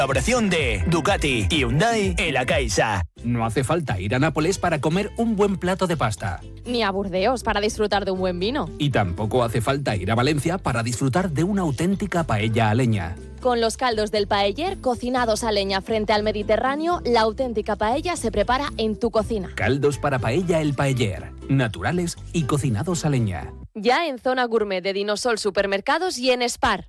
Colaboración de Ducati y Hyundai en la Caixa. No hace falta ir a Nápoles para comer un buen plato de pasta. Ni a Burdeos para disfrutar de un buen vino. Y tampoco hace falta ir a Valencia para disfrutar de una auténtica paella a leña. Con los caldos del paeller cocinados a leña frente al Mediterráneo, la auténtica paella se prepara en tu cocina. Caldos para paella El Paeller, naturales y cocinados a leña. Ya en Zona Gourmet de Dinosol Supermercados y en Spar.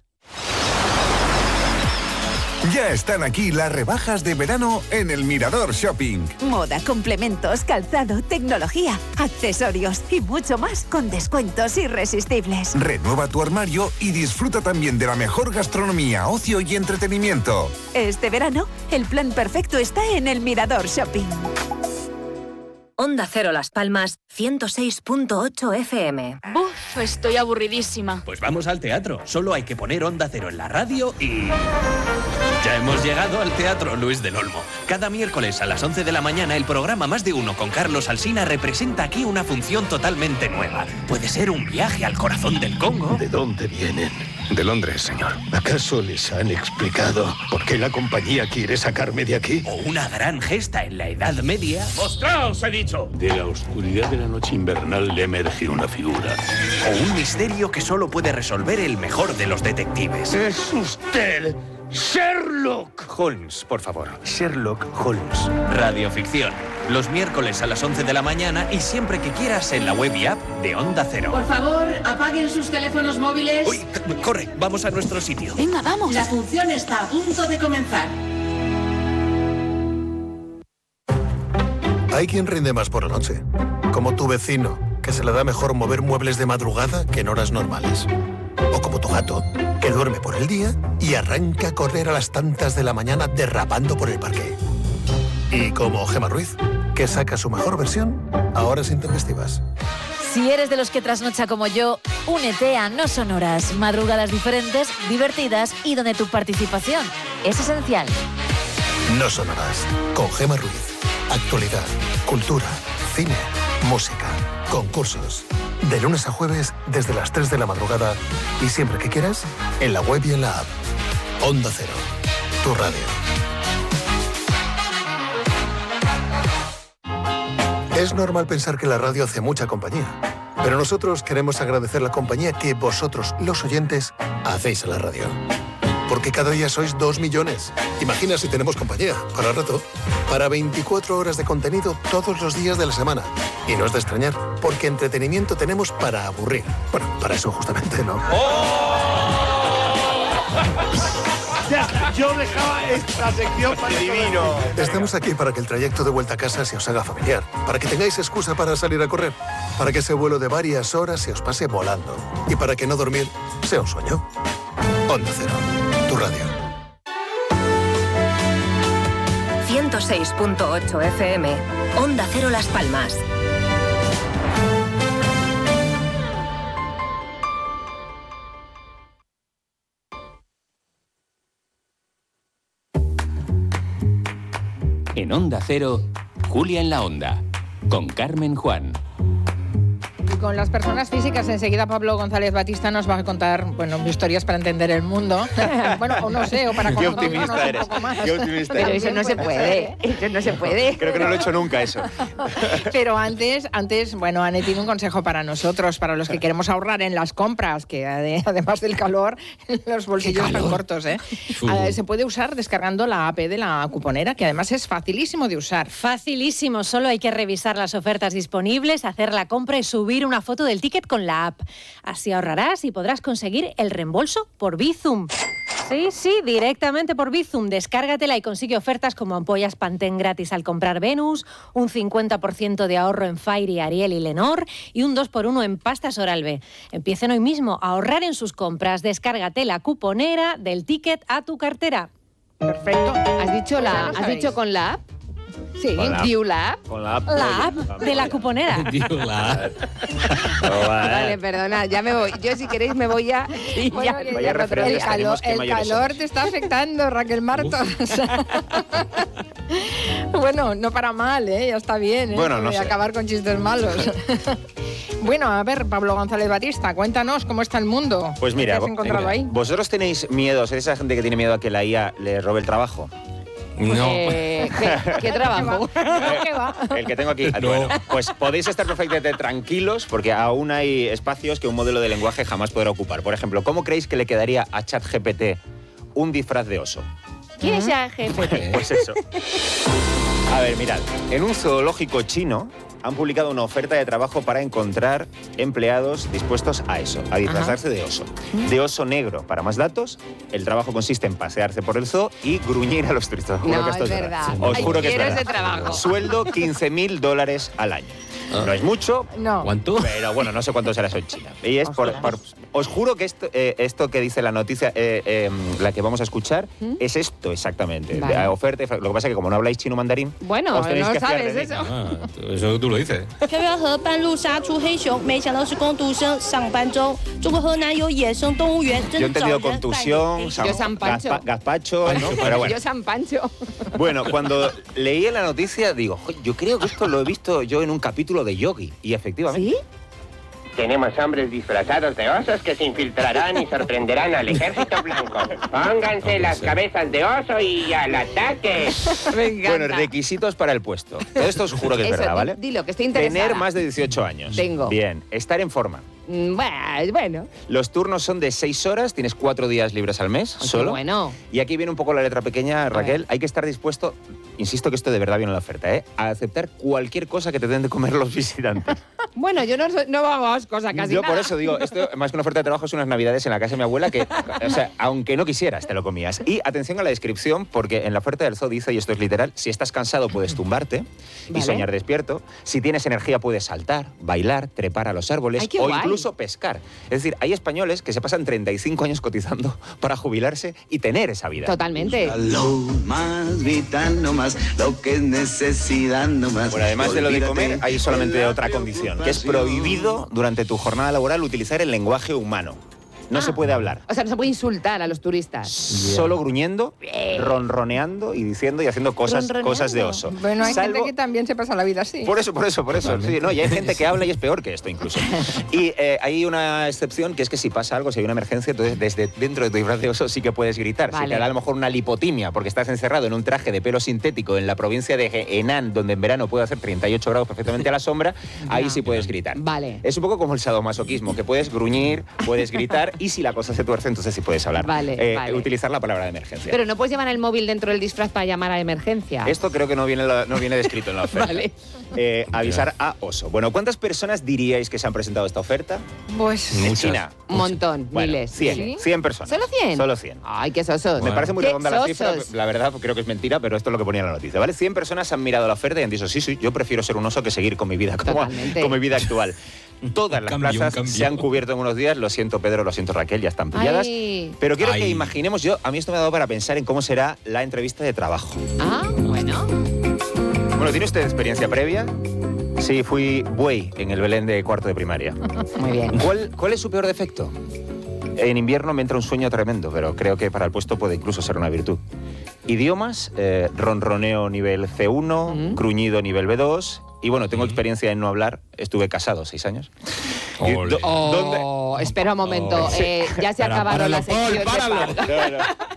Ya están aquí las rebajas de verano en el Mirador Shopping. Moda, complementos, calzado, tecnología, accesorios y mucho más con descuentos irresistibles. Renueva tu armario y disfruta también de la mejor gastronomía, ocio y entretenimiento. Este verano, el plan perfecto está en el Mirador Shopping. Onda Cero Las Palmas, 106.8 FM. Uf, estoy aburridísima. Pues vamos al teatro. Solo hay que poner Onda Cero en la radio y... Ya hemos llegado al Teatro Luis del Olmo. Cada miércoles a las 11 de la mañana el programa Más de Uno con Carlos Alsina representa aquí una función totalmente nueva. Puede ser un viaje al corazón del Congo. ¿De dónde vienen? De Londres, señor. ¿Acaso les han explicado por qué la compañía quiere sacarme de aquí? O una gran gesta en la Edad Media. ¡Mostraos, he dicho! De la oscuridad de la noche invernal le emerge una figura. O un misterio que solo puede resolver el mejor de los detectives. ¡Es usted! ¡Sherlock! Holmes, por favor. Sherlock Holmes. Radioficción. Los miércoles a las 11 de la mañana y siempre que quieras en la web y app de Onda Cero. Por favor, apaguen sus teléfonos móviles. Uy, corre, vamos a nuestro sitio. Venga, vamos. La función está a punto de comenzar. Hay quien rinde más por la noche. Como tu vecino, que se le da mejor mover muebles de madrugada que en horas normales. O como tu gato, que duerme por el día y arranca a correr a las tantas de la mañana derrapando por el parque. Y como Gemma Ruiz, que saca su mejor versión a horas intempestivas. Si eres de los que trasnocha como yo, únete a No Son Horas. Madrugadas diferentes, divertidas y donde tu participación es esencial. No Son Horas, con Gemma Ruiz. Actualidad, cultura, cine, música, concursos. De lunes a jueves, desde las 3 de la madrugada y siempre que quieras, en la web y en la app. Onda Cero, tu radio. Es normal pensar que la radio hace mucha compañía, pero nosotros queremos agradecer la compañía que vosotros, los oyentes, hacéis a la radio. Porque cada día sois 2 millones. Imagina si tenemos compañía, para rato, para 24 horas de contenido todos los días de la semana. Y no es de extrañar, porque entretenimiento tenemos para aburrir. Bueno, para eso justamente, ¿no? Ya, yo dejaba esta sección para divino. Estamos aquí para que el trayecto de vuelta a casa se os haga familiar, para que tengáis excusa para salir a correr, para que ese vuelo de varias horas se os pase volando y para que no dormir sea un sueño. Onda Cero, tu radio. 106.8 FM, Onda Cero Las Palmas. En Onda Cero, Julia en la Onda, con Carmen Juan. Y con las personas físicas, enseguida Pablo González Batista nos va a contar, bueno, historias para entender el mundo. Bueno, o no sé, o para Qué optimista eres. Un poco más. Qué optimista Pero eres. eso no se puede, eso no se puede. Creo que no lo he hecho nunca eso. Pero antes, bueno, Ane tiene un consejo para nosotros, para los que queremos ahorrar en las compras, que además del calor, los bolsillos están cortos, ¿eh? Se puede usar descargando la app de la cuponera, que además es facilísimo de usar. Facilísimo, solo hay que revisar las ofertas disponibles, hacer la compra y subir una foto del ticket con la app. Así ahorrarás y podrás conseguir el reembolso por Bizum. Sí, directamente por Bizum. Descárgatela y consigue ofertas como ampollas Pantene gratis al comprar Venus, un 50% de ahorro en Fairy, Ariel y Lenor y un 2x1 en pastas Oral-B. Empiecen hoy mismo a ahorrar en sus compras. Descárgate la cuponera del ticket a tu cartera. Perfecto. ¿Has dicho con la app? Sí, Diulab. Con la app. La app de la cuponera. Vale, perdona, ya me voy. Yo, si queréis, me voy ya. Vaya referencias tenemos que el mayores calor somos. te está afectando, Raquel Martos. Bueno, no para mal, ¿eh? Ya está bien, ¿eh? Bueno, no Voy a sé. acabar con chistes malos. Bueno, a ver, Pablo González Batista, cuéntanos cómo está el mundo. Pues mira, ¿qué has encontrado ahí? ¿Vosotros tenéis miedo, sois esa gente que tiene miedo a que la IA le robe el trabajo? No. ¿Qué trabajo? ¿Qué va? El que tengo aquí. No. Bueno, pues podéis estar perfectamente tranquilos porque aún hay espacios que un modelo de lenguaje jamás podrá ocupar. Por ejemplo, ¿cómo creéis que le quedaría a ChatGPT un disfraz de oso? ¿Quién es ChatGPT? Pues eso. A ver, mirad. En un zoológico chino han publicado una oferta de trabajo para encontrar empleados dispuestos a eso, a disfrazarse de oso. De oso negro. Para más datos, el trabajo consiste en pasearse por el zoo y gruñir a los turistas. Os juro No, que esto es es verdad. Os Ay, juro que es quiero verdad. ese trabajo. Sueldo $15.000 al año. No es mucho, No. ¿Cuánto? pero bueno, no sé cuánto será eso en China. Y es os juro que esto que dice la noticia, la que vamos a escuchar, es esto exactamente. Vale. La oferta, lo que pasa es que como no habláis chino mandarín, Bueno, os tenéis no que fiar sabes de mí. eso. Eso tú lo dices. 飘飘河半路杀出黑熊，没想到是工读生。上班中，中国河南有野生动物园， Yo he 正找 entendido 人 contusión, Yo San Pancho. gazpacho, ¿no? Pero bueno. Yo San Pancho. Bueno, cuando leí en la noticia, digo, yo creo que esto lo he visto yo en un capítulo de Yogi. Y efectivamente. ¿Sí? Tenemos hombres disfrazados de osos que se infiltrarán y sorprenderán al ejército blanco. Pónganse las cabezas de oso y al ataque. Me encanta. Bueno, requisitos para el puesto. Todo esto os juro que es Eso, verdad, ¿vale? Dilo, que estoy interesada. Tener más de 18 años. Tengo. Bien. Estar en forma. Bueno. Los turnos son de 6 horas, tienes 4 días libres al mes, Qué solo. bueno. Y aquí viene un poco la letra pequeña, Raquel. Hay que estar dispuesto, insisto que esto de verdad viene en la oferta, a aceptar cualquier cosa que te den de comer los visitantes. Bueno, yo no vamos cosa casi Yo nada. por eso digo, esto más que una oferta de trabajo es unas navidades en la casa de mi abuela que, o sea, aunque no quisieras, te lo comías. Y atención a la descripción, porque en la oferta del zoo dice, y esto es literal, si estás cansado puedes tumbarte y Vale. soñar despierto. Si tienes energía puedes saltar, bailar, trepar a los árboles Ay, qué o guay. incluso pescar. Es decir, hay españoles que se pasan 35 años cotizando para jubilarse y tener esa vida. Totalmente. Lo más vital, no más lo que es necesidad, no más. Bueno, además de lo de Olvídate comer, hay solamente de la otra condición, que es preocupación. prohibido durante tu jornada laboral utilizar el lenguaje humano. No se puede hablar. O sea, no se puede insultar a los turistas. Solo gruñendo, ronroneando y diciendo y haciendo cosas de oso. Bueno, hay Salvo- gente que también se pasa la vida así. Por eso. Sí, no, y hay gente que habla y es peor que esto incluso. Y hay una excepción, que es que si pasa algo, si hay una emergencia, entonces desde dentro de tu disfraz de oso sí que puedes gritar. Si Vale. te da a lo mejor una lipotimia porque estás encerrado en un traje de pelo sintético en la provincia de Henan, donde en verano puede hacer 38 grados perfectamente a la sombra, ahí sí puedes gritar. Vale. Es un poco como el sadomasoquismo, que puedes gruñir, puedes gritar y si la cosa se tuerce, entonces sí puedes hablar. Vale. Utilizar la palabra de emergencia. Pero no puedes llevar el móvil dentro del disfraz para llamar a emergencia. Esto creo que no viene descrito en la oferta. Vale. Avisar a oso. Bueno, ¿cuántas personas diríais que se han presentado a esta oferta? Pues En China. Un montón, Bueno, miles. 100, ¿Sí? 100 personas. ¿Solo 100? Solo 100. Ay, qué sosos. Me parece muy Qué redonda la cifra, sosos. la verdad creo que es mentira, pero esto es lo que ponía en la noticia, ¿vale? 100 personas han mirado la oferta y han dicho, sí, yo prefiero ser un oso que seguir con mi vida Totalmente. con mi vida actual. Todas las cambio, un plazas cambio. se han cubierto en unos días, lo siento Pedro, lo siento Raquel, ya están pilladas. Ay. Pero quiero que Ay. imaginemos, a mí esto me ha dado para pensar en cómo será la entrevista de trabajo. Ah, bueno. Bueno, ¿tiene usted experiencia previa? Sí, fui buey en el Belén de cuarto de primaria. Muy bien. ¿Cuál es su peor defecto? En invierno me entra un sueño tremendo, pero creo que para el puesto puede incluso ser una virtud. Idiomas, ronroneo nivel C1, gruñido nivel B2. Y bueno, tengo experiencia en no hablar. Estuve casado 6 años. Y Ole. ¿dónde? Espera un momento. Ya se acabaron las secciones de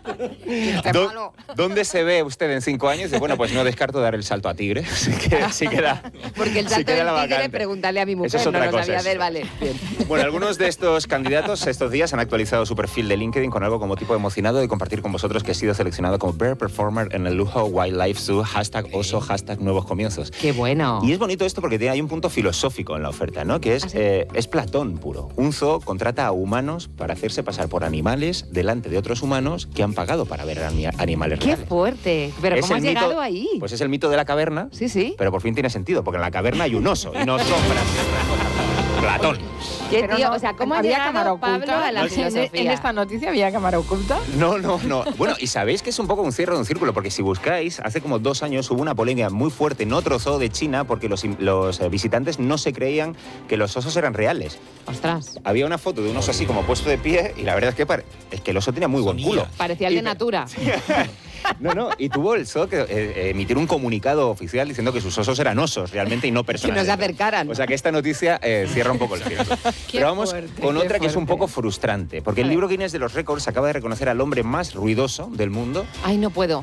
Pablo. ¿Dónde se ve usted en 5 años? Y bueno, pues no descarto dar el salto a tigre. Sí queda. Porque el sí salto queda del la tigre, vacante. pregúntale a mi mujer. Eso es otra no lo cosa, sabía eso. ver, vale. Bien. Bueno, algunos de estos candidatos estos días han actualizado su perfil de LinkedIn con algo como tipo emocionado de compartir con vosotros que he sido seleccionado como Bear Performer en el Lujo Wildlife Zoo, #oso, #nuevos comienzos. Qué bueno. Y es bonito esto porque hay un punto filosófico en la oferta, ¿no? Que es Platón puro. Un zoo contrata a humanos para hacerse pasar por animales delante de otros humanos que han pagado para ver animales Qué reales. fuerte. Pero Es ¿cómo has el mito- llegado ahí? Pues es el mito de la caverna. Sí. Pero por fin tiene sentido, porque en la caverna hay un oso y no sombras. Platón. ¿Qué Pero tío? no, o sea, ¿cómo ha ¿había llegado cámara oculta? Pablo a la En filosofía? esta noticia había cámara oculta. No. Bueno, y sabéis que es un poco un cierre de un círculo, porque si buscáis, hace como 2 años hubo una polémica muy fuerte en otro zoo de China porque los visitantes no se creían que los osos eran reales. Ostras. Había una foto de un oso así como puesto de pie y la verdad es que el oso tenía muy buen culo. Parecía el de Natura. No, y tuvo el zoo que emitir un comunicado oficial diciendo que sus osos eran osos realmente y no personas. Que no se acercaran. O sea que esta noticia cierra un poco el círculo. Pero vamos con otra que es un poco frustrante, porque el libro Guinness de los Récords acaba de reconocer al hombre más ruidoso del mundo. Ay, no puedo.